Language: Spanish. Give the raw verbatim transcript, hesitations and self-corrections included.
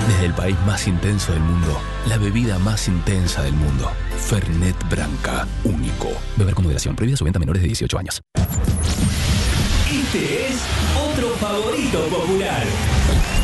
Desde el país más intenso del mundo, la bebida más intensa del mundo. Fernet Branca, único. Beber con moderación. Prohibida su venta a menores de dieciocho años. Este es otro favorito popular.